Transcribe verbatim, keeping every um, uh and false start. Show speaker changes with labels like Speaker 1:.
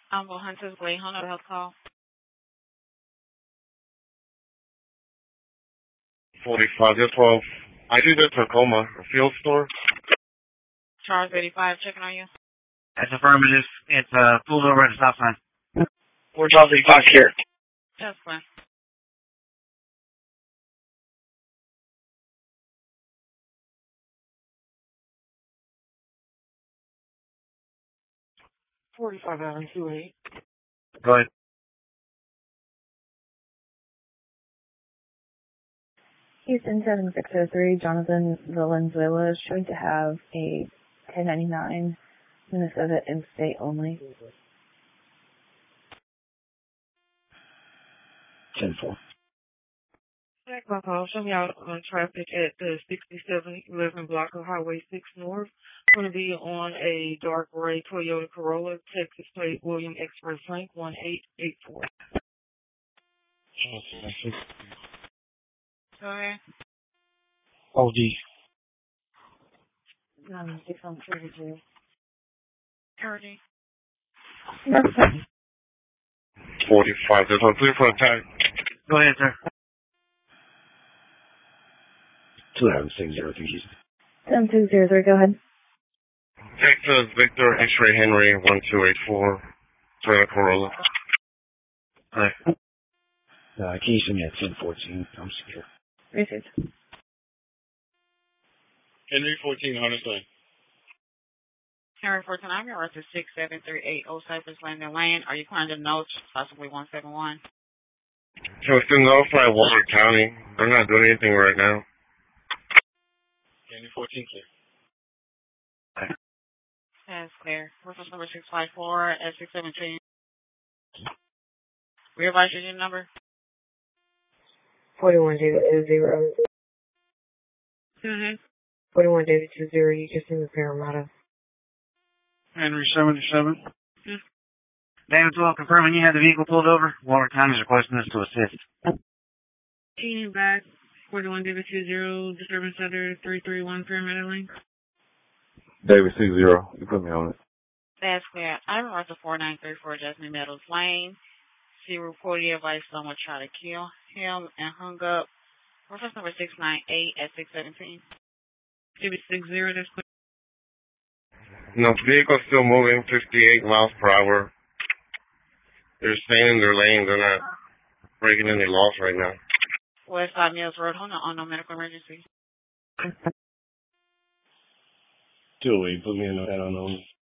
Speaker 1: I'm going Hunter's Way. Hold on, health call.
Speaker 2: forty-five, zero twelve. I do the Tacoma, a field store.
Speaker 1: Charles eighty-five, checking on you.
Speaker 3: That's affirmative. It's uh, pulled over at a stop sign.
Speaker 4: Four Charles eighty-five here.
Speaker 1: That's fine.
Speaker 2: forty-five, nine two eight.
Speaker 3: Go ahead.
Speaker 5: Houston seven six zero three, Jonathan Valenzuela is showing to have a ten ninety-nine Minnesota in-state only.
Speaker 3: ten four.
Speaker 6: Check my call. Show me out on traffic at the sixty-seven eleven block of Highway six North. Going to be on a dark gray Toyota Corolla, Texas plate, William Express Frank one eight eight four.
Speaker 1: Go ahead.
Speaker 3: O D.
Speaker 5: Um, six one three two.
Speaker 1: Thirty.
Speaker 2: forty-five, there's one three for attack.
Speaker 3: Go ahead, sir.
Speaker 7: two seven six zero three Houston.
Speaker 5: seven two zero three, go ahead.
Speaker 2: Texas, Victor, X-ray Henry, one two eight four, Toyota Corolla.
Speaker 3: Alright.
Speaker 7: Uh, can you send me at ten fourteen? I'm secure.
Speaker 5: Received.
Speaker 2: Henry fourteen, Honest Lane.
Speaker 1: Henry fourteen, I'm your to six seven three eight Old Cypress Landing Lane. Are you calling the notes, possibly one seven one?
Speaker 2: So it's still notify Water County. They're not doing anything right now. Henry fourteen, clear.
Speaker 1: That's clear. Reference number six five four at six seventeen. Revise your number.
Speaker 6: forty-one David zero.
Speaker 1: Mm-hmm.
Speaker 6: forty-one David two zero. You just in the Parramatta.
Speaker 3: Henry seventy-seven. Hmm. David twelve, confirming you had the vehicle pulled over. Water County is requesting us to assist.
Speaker 6: Keenan back. forty-one David two zero. Disturbance Center three three one Pyramid Lane.
Speaker 2: David six zero. You put me on it.
Speaker 1: That's clear. I reverse to four nine three four Jasmine Meadows Lane. She reported advice someone tried to kill him and hung up. Reference number six nine eight at six seventeen.
Speaker 6: David six zero. That's clear.
Speaker 2: No, vehicle's still moving fifty-eight miles per hour. They're staying in their lane. They're not breaking any laws right now.
Speaker 1: West Side Mills Road. Hold on, on no medical emergency.
Speaker 7: two oh eight, put me in that unknown.